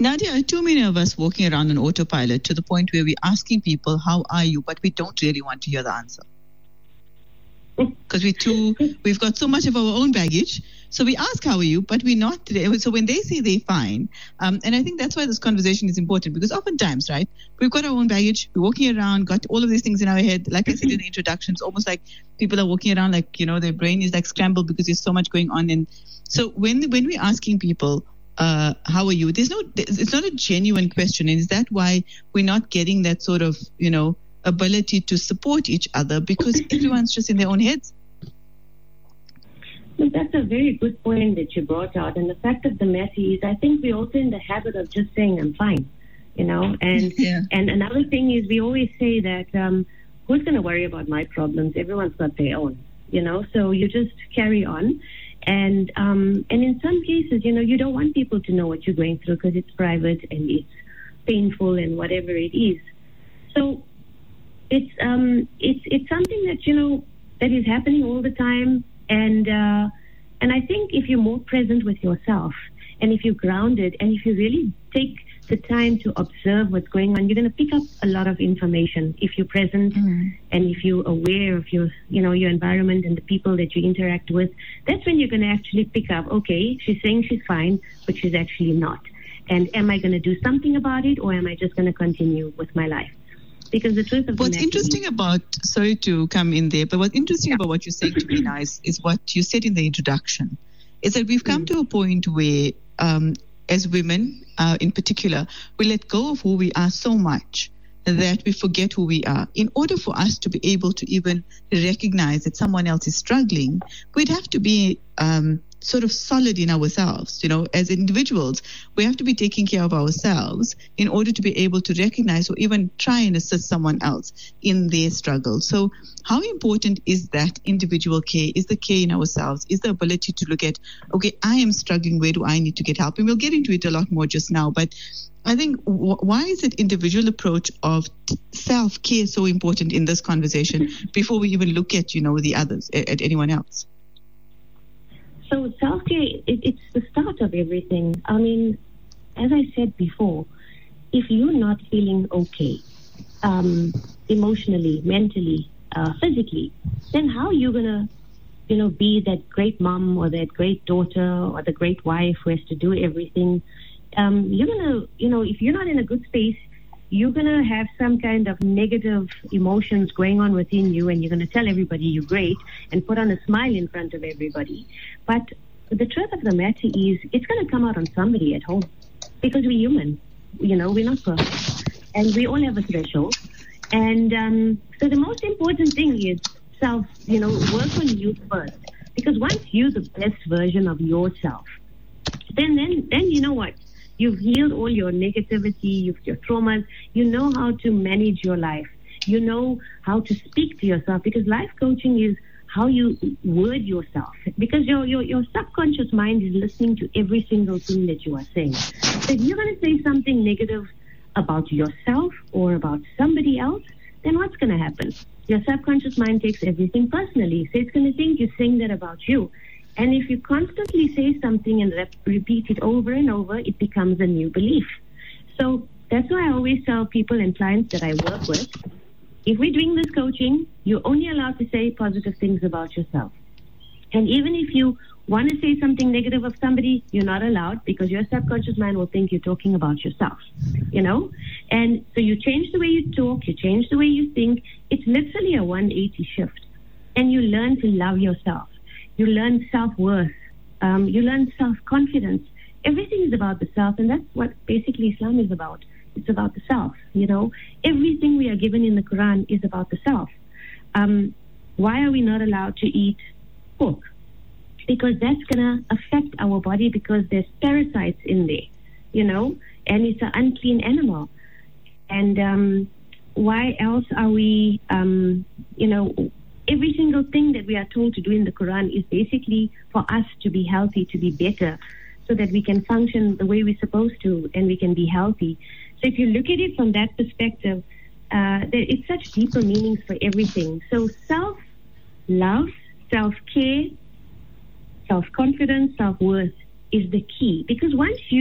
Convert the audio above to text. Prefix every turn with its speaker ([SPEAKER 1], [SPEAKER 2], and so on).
[SPEAKER 1] Nadia, too many of us walking around on autopilot to the point where we're asking people, how are you? But we don't really want to hear the answer. Because we've got so much of our own baggage. So we ask, how are you? But we're not today. So when they say they're fine, and I think that's why this conversation is important, because oftentimes, right, we've got our own baggage. We're walking around, got all of these things in our head. Like I said in the introduction, it's almost like people are walking around like, their brain is like scrambled because there's so much going on. And so when we're asking people, how are you? It's not a genuine question. And is that why we're not getting that sort of, ability to support each other, because everyone's just in their own heads?
[SPEAKER 2] Well, that's a very good point that you brought out. And the fact of the matter is, I think we're also in the habit of just saying, I'm fine, And and another thing is, we always say that who's going to worry about my problems? Everyone's got their own, So you just carry on. And in some cases, you don't want people to know what you're going through because it's private and it's painful and whatever it is. So it's something that that is happening all the time, and I think if you're more present with yourself, and if you're grounded, and if you really take the time to observe what's going on, you're going to pick up a lot of information if you're present and if you're aware of your environment and the people that you interact with. That's when you're going to actually pick up, okay, she's saying she's fine, but she's actually not. And am I going to do something about it, or am I just going to continue with my life? Because the truth of
[SPEAKER 1] what's interesting about, sorry to come in there, but what's interesting about what you're saying to me now is what you said in the introduction, is that we've come to a point where, as women in particular, we let go of who we are so much that we forget who we are. In order for us to be able to even recognize that someone else is struggling, we'd have to be sort of solid in ourselves. As individuals, we have to be taking care of ourselves in order to be able to recognize or even try and assist someone else in their struggle. So how important is that individual care? Is the care in ourselves? Is the ability to look at, okay, I am struggling, where do I need to get help? And we'll get into it a lot more just now, but I think why is it individual approach of self-care so important in this conversation before we even look at, the others, at anyone else?
[SPEAKER 2] So self-care, it's the start of everything. I mean, as I said before, if you're not feeling okay, emotionally, mentally, physically, then how are you going to, be that great mom or that great daughter or the great wife who has to do everything? You're going to, if you're not in a good space, you're going to have some kind of negative emotions going on within you, and you're going to tell everybody you're great and put on a smile in front of everybody. But the truth of the matter is, it's going to come out on somebody at home, because we're human. We're not perfect. And we all have a threshold. And so the most important thing is work on you first. Because once you're the best version of yourself, then you know what? You've healed all your negativity, your traumas. You know how to manage your life. You know how to speak to yourself, because life coaching is how you word yourself. Because your subconscious mind is listening to every single thing that you are saying. So if you're going to say something negative about yourself or about somebody else, then what's going to happen? Your subconscious mind takes everything personally. So it's going to think you're saying that about you. And if you constantly say something and repeat it over and over, it becomes a new belief. So that's why I always tell people and clients that I work with, if we're doing this coaching, you're only allowed to say positive things about yourself. And even if you want to say something negative of somebody, you're not allowed, because your subconscious mind will think you're talking about yourself, And so you change the way you talk, you change the way you think. It's literally a 180 shift. And you learn to love yourself. You learn self-worth. You learn self-confidence. Everything is about the self, and that's what basically Islam is about. It's about the self, Everything we are given in the Quran is about the self. Why are we not allowed to eat pork? Because that's going to affect our body, because there's parasites in there, and it's an unclean animal. And why else are we, every single thing that we are told to do in the Quran is basically for us to be healthy, to be better, so that we can function the way we're supposed to and we can be healthy. So if you look at it from that perspective, it's such deeper meanings for everything. So self-love, self-care, self-confidence, self-worth is the key. Because once you